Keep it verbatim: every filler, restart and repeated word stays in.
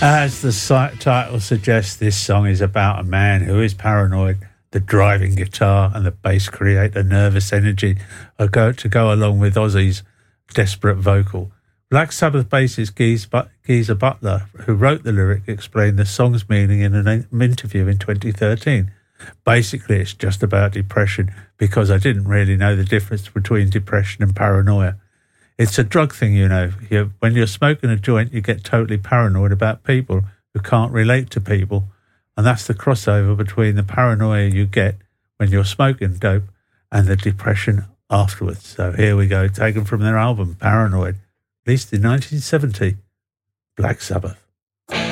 As the si- title suggests, this song is about a man who is paranoid. The driving guitar and the bass create a nervous energy to go along with Ozzy's desperate vocal. Black Sabbath bassist Geezer Butler, who wrote the lyric, explained the song's meaning in an interview in twenty thirteen. Basically, it's just about depression because I didn't really know the difference between depression and paranoia. It's a drug thing, you know. You, when you're smoking a joint, you get totally paranoid about people who can't relate to people. And that's the crossover between the paranoia you get when you're smoking dope and the depression afterwards. So here we go, taken from their album, Paranoid, released in nineteen seventy, Black Sabbath.